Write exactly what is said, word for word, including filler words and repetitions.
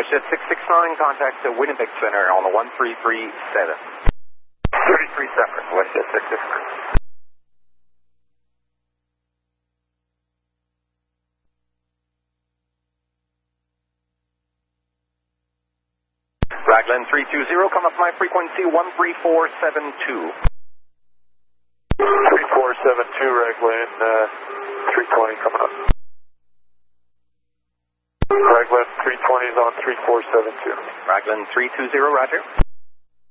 WestJet six six nine, contact the Winnipeg Center on the one three three seven. thirty-three separate, WestJet six six nine. Raglan three two zero, come up my frequency one three four seven two. three four seven two, Raglan, uh, three twenty coming up. Raglan three twenty is on three four seven two. Raglan three two zero, roger.